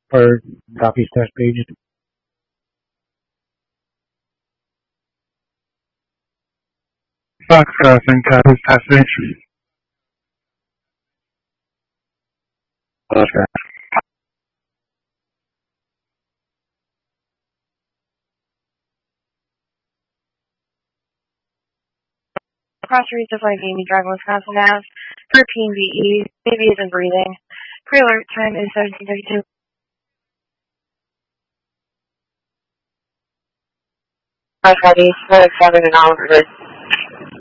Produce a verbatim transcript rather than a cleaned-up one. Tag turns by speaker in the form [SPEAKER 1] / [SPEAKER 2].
[SPEAKER 1] for Duffy's test page.
[SPEAKER 2] Fox Crossing, Copy's test page.
[SPEAKER 1] Okay.
[SPEAKER 3] Cross streets of like Amy Drive, Wisconsin, Mass. For P and V E, baby isn't breathing. Pre-alert time is seventeen thirty-two.
[SPEAKER 4] five forty, seven and Oliver.